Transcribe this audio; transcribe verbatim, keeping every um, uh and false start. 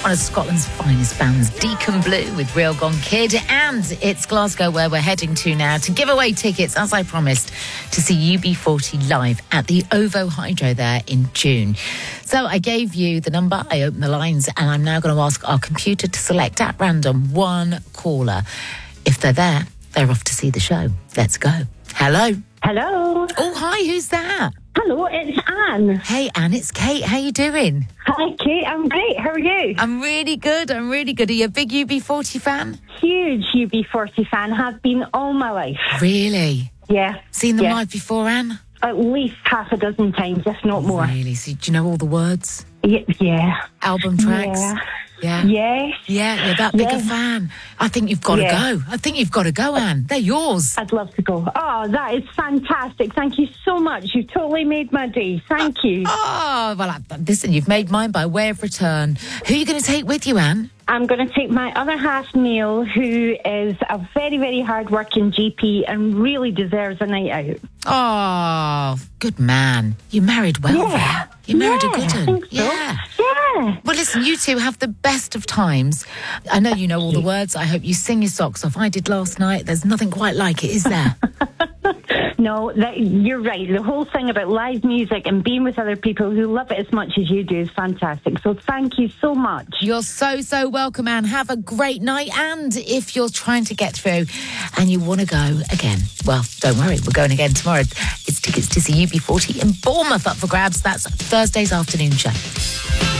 one of Scotland's finest bands, Deacon Blue, with Real Gone Kid. And it's Glasgow where we're heading to now to give away tickets, as I promised, to see U B forty live at the OVO Hydro there in June. So I gave you the number, I opened the lines, and I'm now going to ask our computer to select at random one caller. If they're there, they're off to see the show. Let's go. Hello. Hello. Oh, hi, who's that? Hello, it's Anne. Hey, Anne, it's Kate. How you doing? Hi, Kate. I'm great. How are you? I'm really good. I'm really good. Are you a big U B forty fan? Huge U B forty fan. Have been all my life. Really? Yeah. Seen them yeah. live before, Anne? At least half a dozen times, if not more. Really? So do you know all the words? Y- yeah. Album tracks? Yeah. Yeah. Yes. Yeah, you're that big a Yes. fan. I think you've got to Yeah. go. I think you've got to go, Anne. They're yours. I'd love to go. Oh, that is fantastic. Thank you so much. You've totally made my day. Thank you. Oh, well, I, listen, you've made mine by way of return. Who are you going to take with you, Anne? I'm going to take my other half, Neil, who is a very, very hard-working G P and really deserves a night out. Oh, good man. You married well Yeah. there. You married yeah, a good I one. think so. Yeah. Yeah. Well, listen, you two have the best of times. I know you know all the words. I hope you sing your socks off. I did last night. There's nothing quite like it, is there? No, that, you're right. The whole thing about live music and being with other people who love it as much as you do is fantastic. So thank you so much. You're so, so welcome, Anne. Have a great night. And if you're trying to get through and you want to go again, well, don't worry. We're going again tomorrow. It's tickets to see U B forty in Bournemouth up for grabs. That's Thursday's afternoon show.